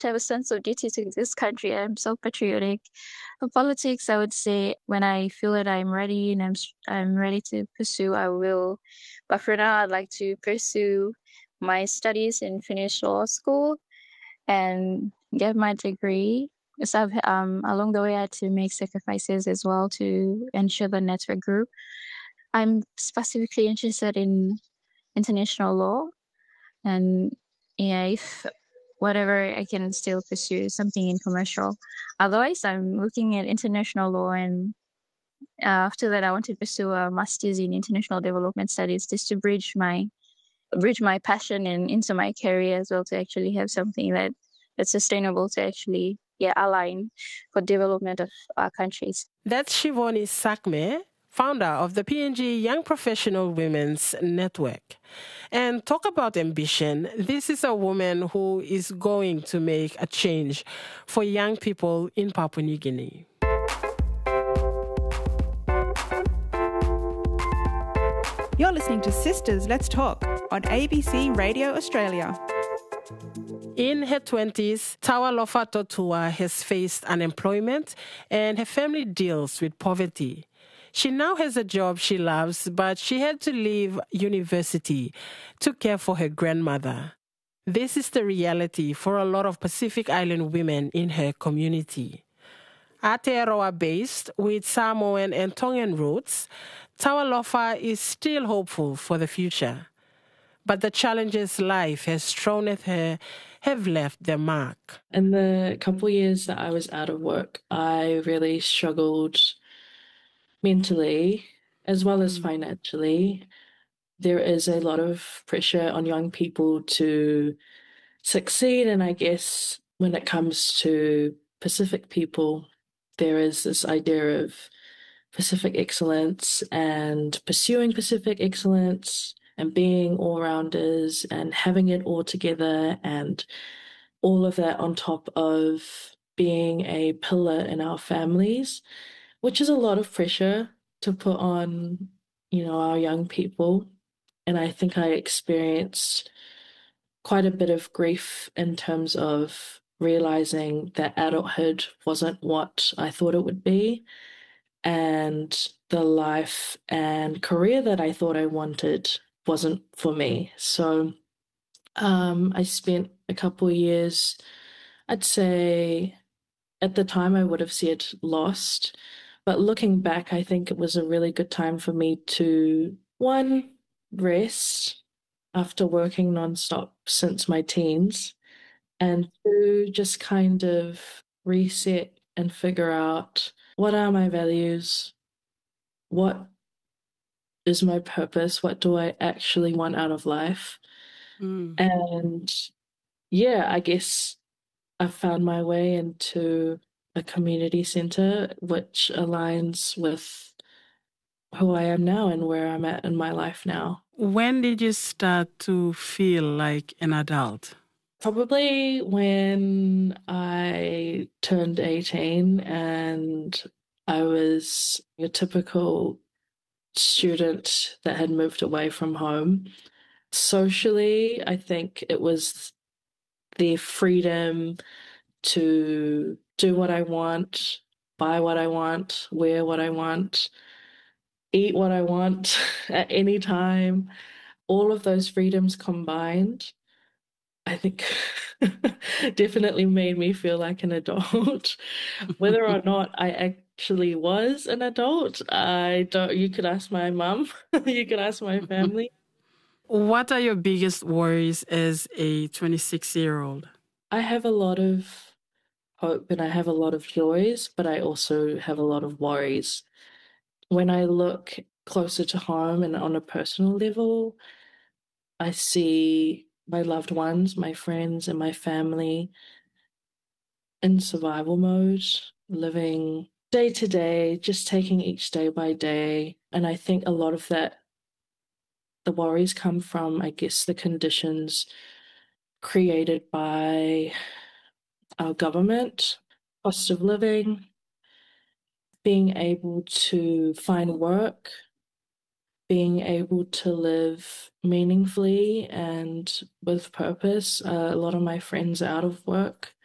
to have a sense of duty to this country. I'm so patriotic. For politics, I would say when I feel that I'm ready and I'm ready to pursue, I will. But for now, I'd like to pursue my studies and finish law school and get my degree. So along the way, I had to make sacrifices as well to ensure the network grew. I'm specifically interested in international law, and yeah, if whatever I can still pursue something in commercial. Otherwise, I'm looking at international law, and after that, I want to pursue a master's in international development studies just to bridge my passion and into my career as well, to actually have something that's sustainable, to actually align for development of our countries. That's Shivani Sakme, founder of the PNG Young Professional Women's Network. And talk about ambition. This is a woman who is going to make a change for young people in Papua New Guinea. You're listening to Sisters Let's Talk on ABC Radio Australia. In her 20s, Tawalofa Totua has faced unemployment and her family deals with poverty. She now has a job she loves, but she had to leave university to care for her grandmother. This is the reality for a lot of Pacific Island women in her community. Aotearoa-based with Samoan and Tongan roots, Tawalofa is still hopeful for the future. But the challenges life has thrown at her have left their mark. In the couple of years that I was out of work, I really struggled mentally as well as financially. There is a lot of pressure on young people to succeed, and I guess when it comes to Pacific people, there is this idea of Pacific excellence and pursuing Pacific excellence and being all-rounders and having it all together, and all of that on top of being a pillar in our families, which is a lot of pressure to put on, our young people. And I think I experienced quite a bit of grief in terms of realizing that adulthood wasn't what I thought it would be, and the life and career that I thought I wanted wasn't for me. So I spent a couple of years, I'd say at the time I would have said lost, but looking back, I think it was a really good time for me to, one, rest after working nonstop since my teens, and two, just kind of reset and figure out what are my values, what is my purpose, what do I actually want out of life. And I guess I found my way into a community center which aligns with who I am now and where I'm at in my life now. When did you start to feel like an adult? Probably when I turned 18 and I was a typical student that had moved away from home. Socially, I think it was the freedom to do what I want, buy what I want, wear what I want, eat what I want at any time. All of those freedoms combined, I think definitely made me feel like an adult. Whether or not I actually was an adult, you could ask my mum, you could ask my family. What are your biggest worries as a 26-year-old? I have a lot of hope and I have a lot of joys, but I also have a lot of worries. When I look closer to home and on a personal level, I see my loved ones, my friends, and my family in survival mode, living day to day, just taking each day by day. And I think a lot of that, the worries come from, I guess, the conditions created by our government, cost of living, being able to find work, being able to live meaningfully and with purpose. A lot of my friends are out of work.